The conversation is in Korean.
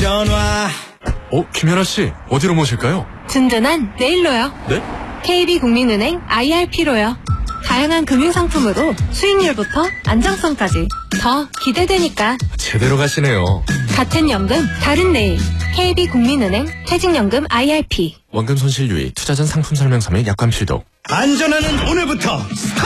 전화. 김연아 씨, 어디로 모실까요? 든든한 내일로요. 네? KB국민은행 IRP로요. 다양한 금융상품으로 수익률부터 안정성까지 더 기대되니까. 제대로 가시네요. 같은 연금, 다른 내일. KB국민은행 퇴직연금 IRP. 원금 손실 유의, 투자 전 상품 설명서 및 약관 필독. 안전하는 오늘부터 스타트!